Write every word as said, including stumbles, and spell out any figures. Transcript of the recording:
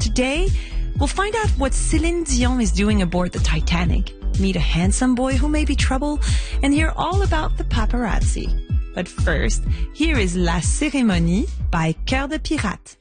Today, we'll find out what Celine Dion is doing aboard the Titanic, meet a handsome boy who may be trouble, and hear all about the paparazzi. But first, here is La Cérémonie by Cœur de Pirate.